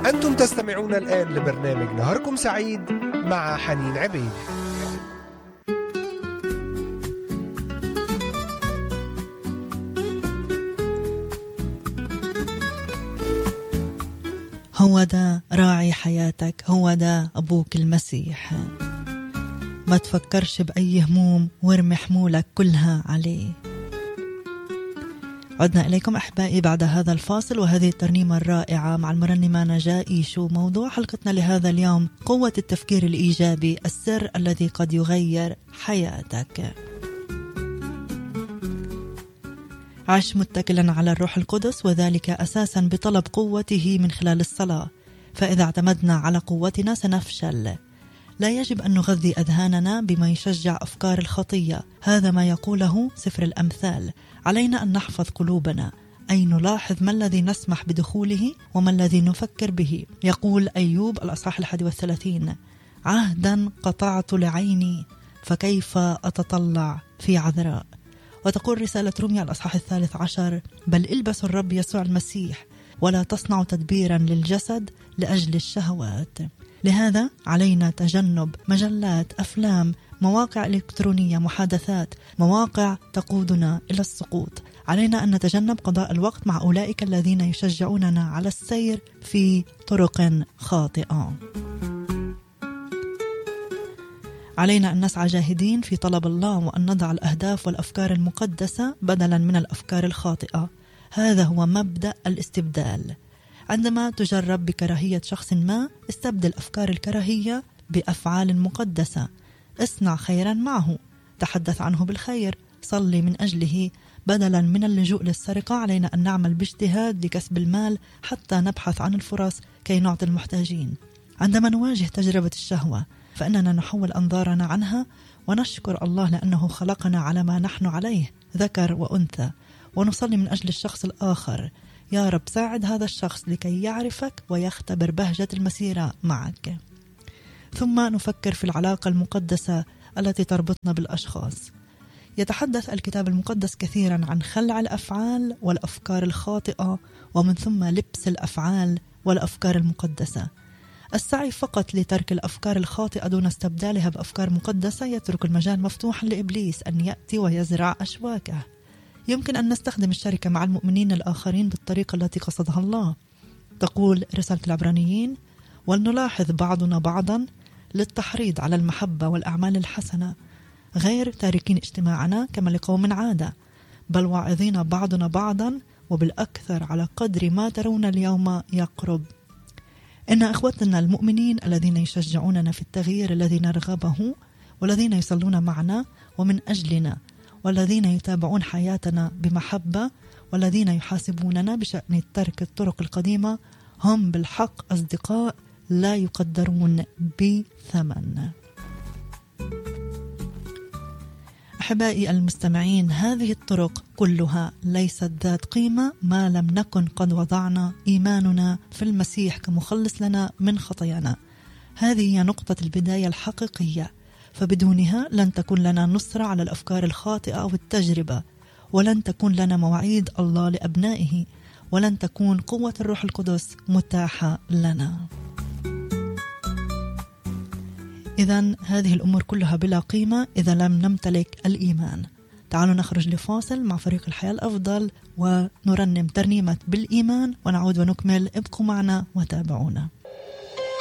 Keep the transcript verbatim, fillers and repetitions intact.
أنتم تستمعون الآن لبرنامج نهاركم سعيد مع حنين عبيد. هو ده راعي حياتك، هو ده أبوك المسيح. ما تفكرش بأي هموم وارمي حمولك كلها عليه. عدنا إليكم أحبائي بعد هذا الفاصل وهذه الترنيمة الرائعة مع المرنمة نجاة إيشو. موضوع حلقتنا لهذا اليوم: قوة التفكير الإيجابي، السر الذي قد يغير حياتك. عش متكلا على الروح القدس، وذلك أساسا بطلب قوته من خلال الصلاة، فإذا اعتمدنا على قوتنا سنفشل. لا يجب أن نغذي أذهاننا بما يشجع أفكار الخطية، هذا ما يقوله سفر الأمثال. علينا أن نحفظ قلوبنا، أي نلاحظ ما الذي نسمح بدخوله وما الذي نفكر به. يقول أيوب الأصحاح الحادي والثلاثين: عهدا قطعت لعيني فكيف أتطلع في عذراء. وتقول رسالة روميا الأصحاح الثالث عشر: بل البسوا الرب يسوع المسيح ولا تصنعوا تدبيرا للجسد لأجل الشهوات. لهذا علينا تجنب مجلات، أفلام، مواقع إلكترونية، محادثات، مواقع تقودنا إلى السقوط. علينا أن نتجنب قضاء الوقت مع أولئك الذين يشجعوننا على السير في طرق خاطئة. علينا أن نسعى جاهدين في طلب الله، وأن نضع الأهداف والأفكار المقدسة بدلا من الأفكار الخاطئة. هذا هو مبدأ الاستبدال. عندما تجرب بكراهية شخص ما، استبدل أفكار الكراهية بأفعال مقدسة. اصنع خيرا معه، تحدث عنه بالخير، صلي من أجله. بدلا من اللجوء للسرقة علينا أن نعمل باجتهاد لكسب المال حتى نبحث عن الفرص كي نعطي المحتاجين. عندما نواجه تجربة الشهوة فإننا نحول أنظارنا عنها ونشكر الله لأنه خلقنا على ما نحن عليه، ذكر وأنثى، ونصلي من أجل الشخص الآخر: يا رب ساعد هذا الشخص لكي يعرفك ويختبر بهجة المسيرة معك. ثم نفكر في العلاقة المقدسة التي تربطنا بالأشخاص. يتحدث الكتاب المقدس كثيرا عن خلع الأفعال والأفكار الخاطئة، ومن ثم لبس الأفعال والأفكار المقدسة. السعي فقط لترك الأفكار الخاطئة دون استبدالها بأفكار مقدسة يترك المجال مفتوحا لإبليس أن يأتي ويزرع أشواكه. يمكن أن نستخدم الشركة مع المؤمنين الآخرين بالطريقة التي قصدها الله. تقول رسالة العبرانيين: ولنلاحظ بعضنا بعضا للتحريض على المحبة والأعمال الحسنة، غير تاركين اجتماعنا كما لقوم عادة، بل واعظين بعضنا بعضا، وبالأكثر على قدر ما ترون اليوم يقرب. إن إخوتنا المؤمنين الذين يشجعوننا في التغيير الذي نرغبه، والذين يصلون معنا ومن أجلنا، والذين يتابعون حياتنا بمحبة، والذين يحاسبوننا بشأن ترك الطرق القديمة، هم بالحق أصدقاء لا يقدرون بثمن. أحبائي المستمعين، هذه الطرق كلها ليست ذات قيمة ما لم نكن قد وضعنا إيماننا في المسيح كمخلص لنا من خطايانا. هذه هي نقطة البداية الحقيقية، فبدونها لن تكون لنا نصرة على الأفكار الخاطئة أو التجربة، ولن تكون لنا مواعيد الله لأبنائه، ولن تكون قوة الروح القدس متاحة لنا. إذن هذه الأمور كلها بلا قيمة إذا لم نمتلك الإيمان. تعالوا نخرج لفاصل مع فريق الحياة الأفضل ونرنم ترنيمة بالإيمان ونعود ونكمل. ابقوا معنا وتابعونا.